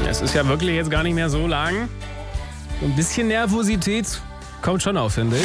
Es ist ja wirklich jetzt gar nicht mehr so lang. So ein bisschen Nervosität kommt schon auf, finde ich.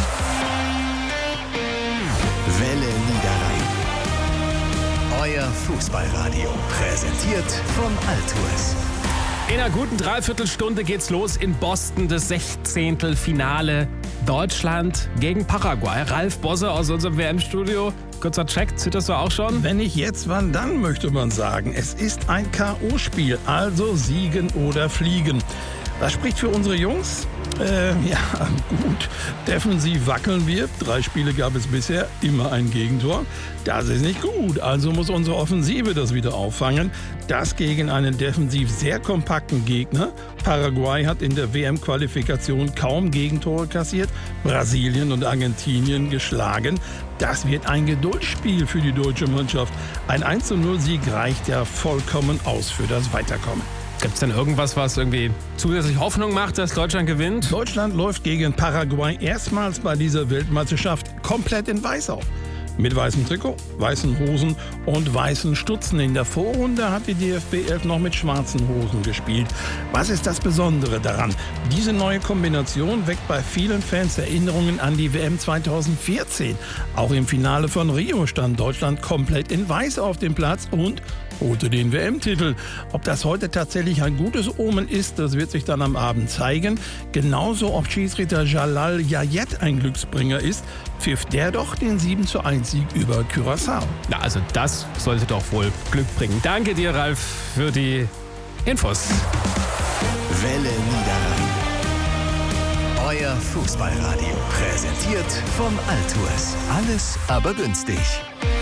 Welle Niederrhein. Euer Fußballradio. Präsentiert von Altours. In einer guten Dreiviertelstunde geht's los in Boston, das 16. Finale Deutschland gegen Paraguay. Ralf Bosse aus unserem WM-Studio. Kurzer Check, zitterst du auch schon? Wenn nicht jetzt, wann dann, möchte man sagen. Es ist ein K.O.-Spiel, also siegen oder fliegen. Was spricht für unsere Jungs? Gut. Defensiv wackeln wir. 3 Spiele gab es bisher, immer ein Gegentor. Das ist nicht gut, also muss unsere Offensive das wieder auffangen. Das gegen einen defensiv sehr kompakten Gegner. Paraguay hat in der WM-Qualifikation kaum Gegentore kassiert, Brasilien und Argentinien geschlagen. Das wird ein Geduldsspiel für die deutsche Mannschaft. Ein 1:0-Sieg reicht ja vollkommen aus für das Weiterkommen. Gibt es denn irgendwas, was irgendwie zusätzlich Hoffnung macht, dass Deutschland gewinnt? Deutschland läuft gegen Paraguay erstmals bei dieser Weltmeisterschaft komplett in Weiß auf. Mit weißem Trikot, weißen Hosen und weißen Stutzen. In der Vorrunde hat die DFB 11 noch mit schwarzen Hosen gespielt. Was ist das Besondere daran? Diese neue Kombination weckt bei vielen Fans Erinnerungen an die WM 2014. Auch im Finale von Rio stand Deutschland komplett in Weiß auf dem Platz und holte den WM-Titel. Ob das heute tatsächlich ein gutes Omen ist, das wird sich dann am Abend zeigen. Genauso ob Schiedsrichter Jalal Yayet ein Glücksbringer ist, pfiff der doch den 7:1-Sieg über Curaçao. Na, also das sollte doch wohl Glück bringen. Danke dir, Ralf, für die Infos. Welle Niederrhein. Euer Fußballradio. Präsentiert von Altours. Alles aber günstig.